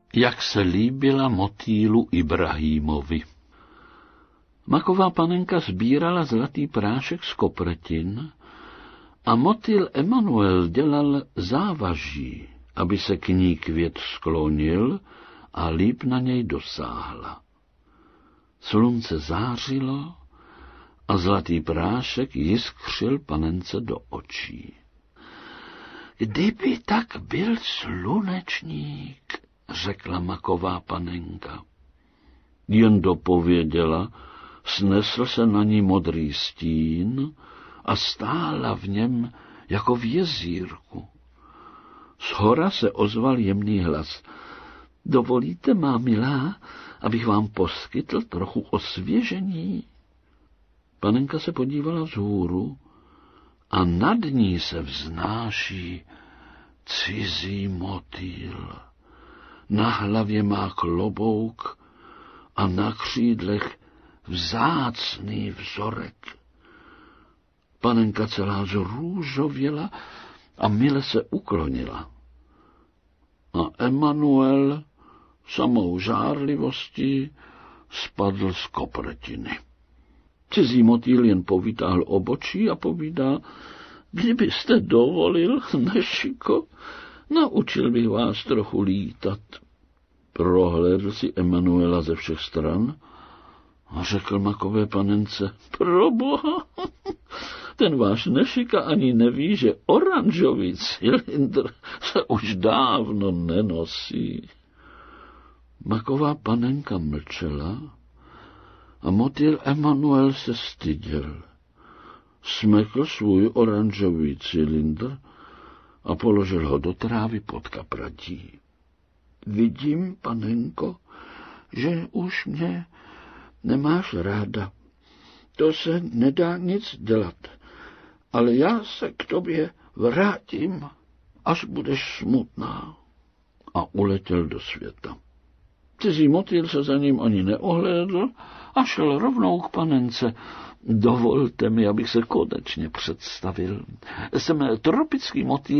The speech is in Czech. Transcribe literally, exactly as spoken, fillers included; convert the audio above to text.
jak se líbila motýlu Ibrahímovi. Maková panenka sbírala zlatý prášek z kopretin a motýl Emanuel dělal závaží, aby se k ní květ sklonil a líp na něj dosáhla. Slunce zářilo a zlatý prášek jiskřil panence do očí. Kdyby tak byl slunečník, řekla maková panenka. Jen dopověděla, snesl se na ní modrý stín a stála v něm jako v jezírku. Shora se ozval jemný hlas. Dovolíte, má milá, abych vám poskytl trochu osvěžení? Panenka se podívala vzhůru a nad ní se vznáší cizí motýl. Na hlavě má klobouk a na křídlech vzácný vzorek. Panenka celá zrůžověla a mile se uklonila. A Emanuel samou žárlivostí spadl z kopretiny. Cizí motýl jen povytáhl obočí a povídá, kdybyste dovolil, Nešiko, naučil bych vás trochu lítat. Prohlédl si Emanuela ze všech stran a řekl makové panence, proboha, ten váš Nešika ani neví, že oranžový cylindr se už dávno nenosí. Maková panenka mlčela a motýl Emanuel se styděl. Smekl svůj oranžový cylindr a položil ho do trávy pod kapradí. Vidím, panenko, že už mě nemáš ráda. To se nedá nic dělat, ale já se k tobě vrátím, až budeš smutná. A uletěl do světa. Cizí motýl se za ním ani neohlédl a šel rovnou k panence. Dovolte mi, abych se konečně představil. Jsem tropický motýl